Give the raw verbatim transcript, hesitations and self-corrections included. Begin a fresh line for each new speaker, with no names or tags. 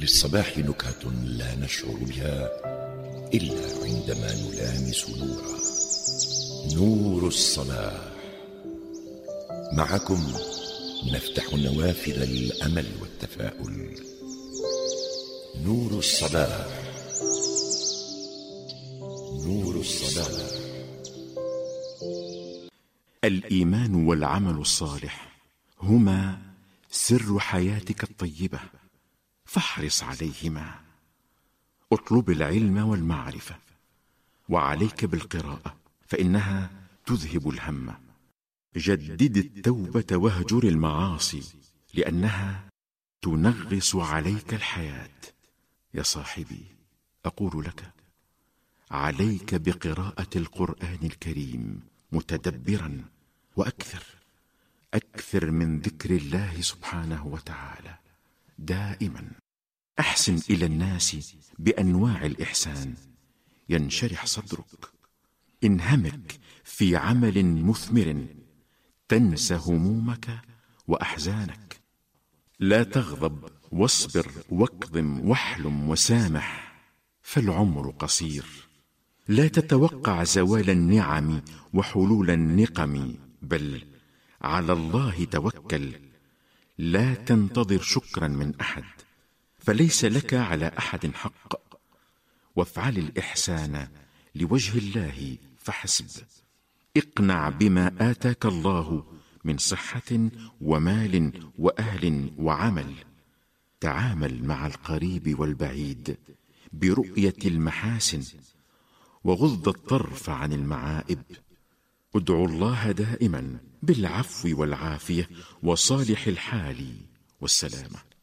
للصباح نكهة لا نشعر بها إلا عندما نلامس نورا. نور الصباح. معكم نفتح نوافذ الأمل والتفاؤل. نور الصباح. نور الصباح.
الإيمان والعمل الصالح هما سر حياتك الطيبة، فاحرص عليهما. اطلب العلم والمعرفة، وعليك بالقراءة فإنها تذهب الهم. جدد التوبة واهجر المعاصي لأنها تنغص عليك الحياة. يا صاحبي، أقول لك عليك بقراءة القرآن الكريم متدبرا، وأكثر أكثر من ذكر الله سبحانه وتعالى دائما. أحسن إلى الناس بأنواع الإحسان ينشرح صدرك. انهمك في عمل مثمر تنسى همومك وأحزانك. لا تغضب، واصبر واكظم واحلم وسامح، فالعمر قصير. لا تتوقع زوال النعم وحلول النقم، بل على الله توكل. لا تنتظر شكرا من أحد، فليس لك على أحد حق. وافعل الإحسان لوجه الله فحسب. اقنع بما آتاك الله من صحة ومال وأهل وعمل. تعامل مع القريب والبعيد برؤية المحاسن، وغض الطرف عن المعائب. ادعوا الله دائما بالعفو والعافية وصالح الحال والسلامة.